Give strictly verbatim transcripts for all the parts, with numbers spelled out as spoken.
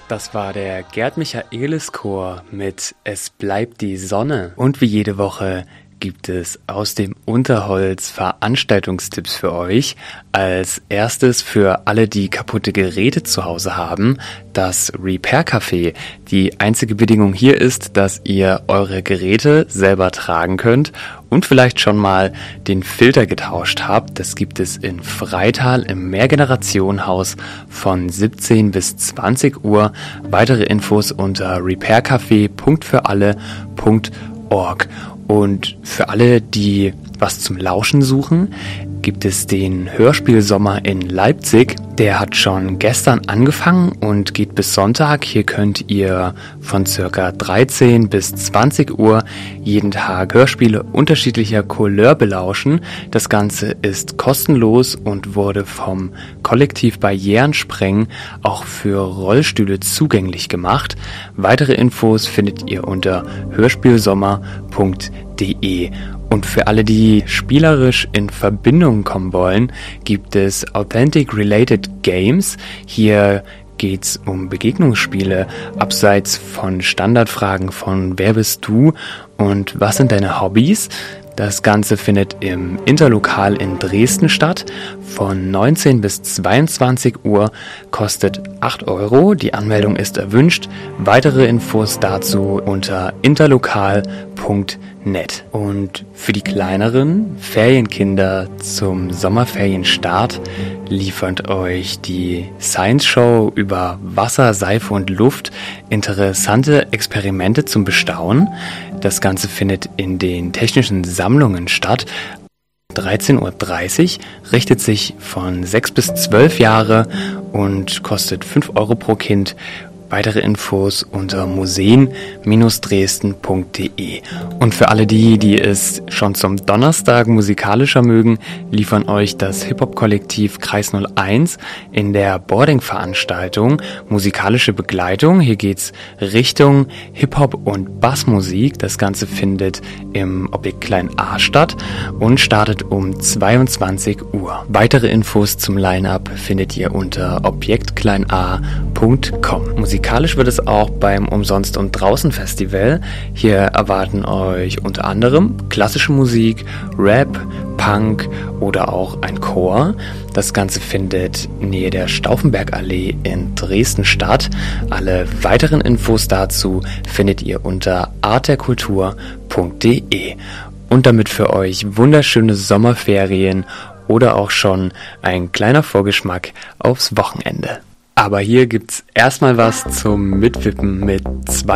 Das war der Gerd Michaelis Chor mit Es bleibt die Sonne. Und wie jede Woche gibt es aus dem Unterholz Veranstaltungstipps für euch. Als erstes für alle, die kaputte Geräte zu Hause haben, das Repair Café. Die einzige Bedingung hier ist, dass ihr eure Geräte selber tragen könnt und vielleicht schon mal den Filter getauscht habt. Das gibt es in Freital im Mehrgenerationenhaus von siebzehn bis zwanzig Uhr. Weitere Infos unter repaircafé punkt für alle punkt org. Und für alle, die was zum Lauschen suchen, gibt es den Hörspielsommer in Leipzig. Der hat schon gestern angefangen und geht bis Sonntag. Hier könnt ihr von circa dreizehn bis zwanzig Uhr jeden Tag Hörspiele unterschiedlicher Couleur belauschen. Das Ganze ist kostenlos und wurde vom Kollektiv Barrierensprengen auch für Rollstühle zugänglich gemacht. Weitere Infos findet ihr unter hörspielsommer punkt de. Und für alle, die spielerisch in Verbindung kommen wollen, gibt es Authentic Related Games. Hier geht's um Begegnungsspiele, abseits von Standardfragen von wer bist du und was sind deine Hobbys. Das Ganze findet im Interlokal in Dresden statt. Von neunzehn bis zweiundzwanzig Uhr, kostet acht Euro. Die Anmeldung ist erwünscht. Weitere Infos dazu unter interlokal punkt net. Und für die kleineren Ferienkinder zum Sommerferienstart liefert euch die Science Show über Wasser, Seife und Luft interessante Experimente zum Bestaunen. Das Ganze findet in den technischen Sammlungen statt. dreizehn Uhr dreißig, richtet sich von sechs bis zwölf Jahre und kostet fünf Euro pro Kind. Weitere Infos unter museen Bindestrich dresden punkt de. Und für alle die, die es schon zum Donnerstag musikalischer mögen, liefern euch das Hip-Hop-Kollektiv Kreis null eins in der Boarding-Veranstaltung musikalische Begleitung. Hier geht's Richtung Hip-Hop und Bassmusik. Das Ganze findet im Objekt Klein A statt und startet um zweiundzwanzig Uhr. Weitere Infos zum Line-Up findet ihr unter objekt klein a punkt com. Musikalisch wird es auch beim Umsonst- und Draußen-Festival. Hier erwarten euch unter anderem klassische Musik, Rap, Punk oder auch ein Chor. Das Ganze findet nähe der Stauffenbergallee in Dresden statt. Alle weiteren Infos dazu findet ihr unter artderkultur punkt de. Und damit für euch wunderschöne Sommerferien oder auch schon ein kleiner Vorgeschmack aufs Wochenende. Aber hier gibt's erstmal was zum Mitwippen mit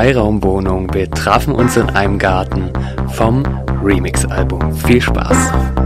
Zweiraumwohnung. Wir trafen uns in einem Garten vom Remix-Album. Viel Spaß!